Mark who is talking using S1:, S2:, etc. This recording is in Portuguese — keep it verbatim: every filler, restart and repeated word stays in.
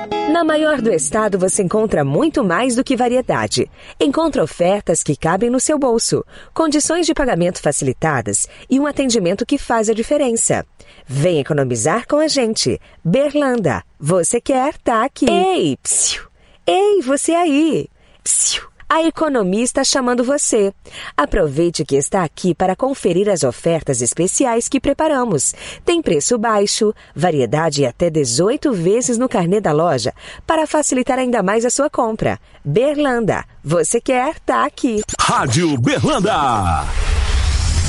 S1: Na Maior do Estado você encontra muito mais do que variedade. Encontra ofertas que cabem no seu bolso, condições de pagamento facilitadas e um atendimento que faz a diferença. Vem economizar com a gente. Berlanda, você quer, tá aqui. Ei, psiu. Ei, você aí. Psiu. A economia está chamando você. Aproveite que está aqui para conferir as ofertas especiais que preparamos. Tem preço baixo, variedade e até dezoito vezes no carnê da loja para facilitar ainda mais a sua compra. Berlanda, você quer, tá aqui.
S2: Rádio Berlanda.